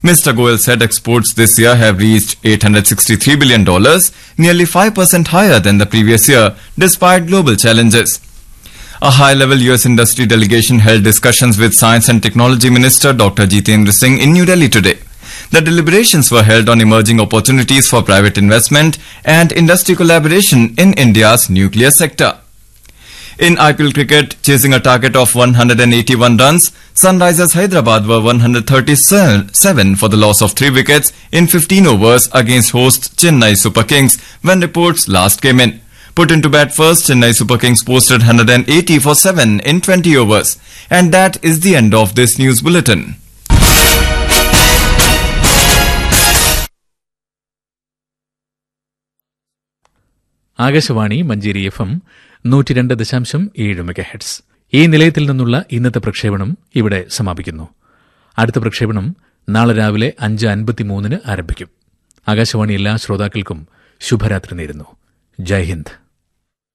Mr. Goel said exports this year have reached $863 billion, nearly 5% higher than the previous year, despite global challenges. A high-level U.S. industry delegation held discussions with Science and Technology Minister Dr. Jitendra Singh in New Delhi today. The deliberations were held on emerging opportunities for private investment and industry collaboration in India's nuclear sector. In IPL cricket, chasing a target of 181 runs, Sunrisers Hyderabad were 137 for the loss of 3 wickets in 15 overs against host Chennai Super Kings when reports last came in. Put into bat first, Chennai Super Kings posted 180 for 7 in 20 overs. And that is the end of this news bulletin. Akashvani Manjeri FM 102.7 MHz. ഈ നിലയത്തിൽ നിന്നുള്ള ഇന്നത്തെ പ്രക്ഷേപണം ഇവിടെ സമാപിക്കുന്നു. അടുത്ത പ്രക്ഷേപണം നാളെ രാവിലെ 5:53 ആരംഭിക്കും. ആകാശവാണി എല്ലാ ശ്രോതാക്കൾക്കും ശുഭരാത്രി നേരുന്നു. ജയ് ഹിന്ദ്.